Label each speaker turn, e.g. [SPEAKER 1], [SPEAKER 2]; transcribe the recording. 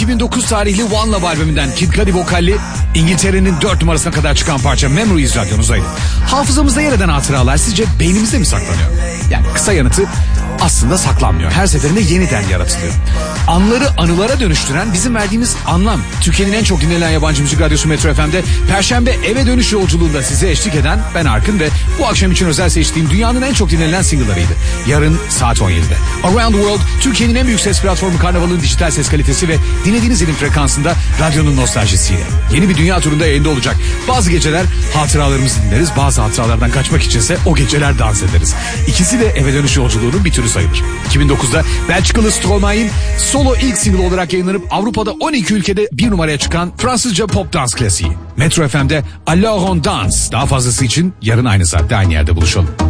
[SPEAKER 1] 2009 tarihli One Love albümünden Kid Cudi vokalli İngiltere'nin 4 numarasına kadar çıkan parça Memories radyonuzdaydı. Hafızamızda yer eden hatıralar sizce beynimizde mi saklanıyor? Yani kısa yanıtı aslında saklanmıyor. Her seferinde yeniden yaratılıyor. Anları anılara dönüştüren bizim verdiğimiz anlam. Türkiye'nin en çok dinlenen yabancı müzik radyosu Metro FM'de Perşembe eve dönüş yolculuğunda size eşlik eden ben Arkın ve bu akşam için özel seçtiğim dünyanın en çok dinlenen single'larıydı. Yarın saat 17'de. Around the World, Türkiye'nin en büyük ses platformu Karnaval'ın dijital ses kalitesi ve dinlediğiniz elin frekansında radyonun nostaljisiyle. Yeni bir dünya turunda yayında olacak. Bazı geceler hatıralarımızı dinleriz, bazı hatıralardan kaçmak içinse o geceler dans ederiz. İkisi de eve dönüş yolculuğunun bir türü sayılır. 2009'da Belçikalı Stromae'in solo ilk single olarak yayınlanıp Avrupa'da 12 ülkede 1 numaraya çıkan Fransızca pop dans klasiği. Metro FM'de Alors on danse. Daha fazlası için yarın aynı saatte aynı yerde buluşalım.